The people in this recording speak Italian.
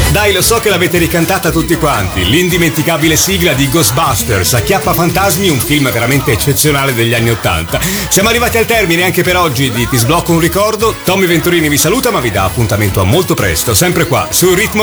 Dai, lo so che l'avete ricantata tutti quanti. L'indimenticabile sigla di Ghostbusters, Acchiappa Fantasmi, un film veramente eccezionale degli anni '80. Siamo arrivati al termine anche per oggi di Ti sblocco un ricordo. Tommy Venturini vi saluta, ma vi dà appuntamento a molto presto, sempre qua, su Ritmo